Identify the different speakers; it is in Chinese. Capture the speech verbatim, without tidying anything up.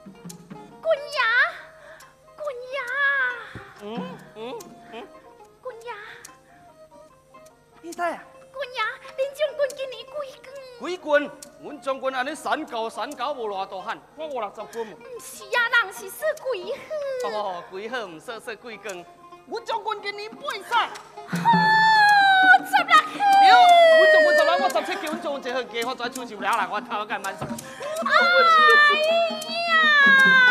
Speaker 1: 官爷，官爷。
Speaker 2: 嗯嗯嗯。
Speaker 1: 官爷，
Speaker 2: 你在啊？
Speaker 1: 官爷，恁将军今年几斤？
Speaker 2: 几军？阮将军安尼山高山高无偌大汉，我五六十军。
Speaker 1: 唔是啊，人是说几号？
Speaker 2: 哦，几号唔说说几更？阮将军今年八十。
Speaker 1: 好，十六号。
Speaker 2: 对，阮将军十六，我十七，叫阮将军一号加，我再出手俩人，我头干蛮爽。
Speaker 1: 哎呀！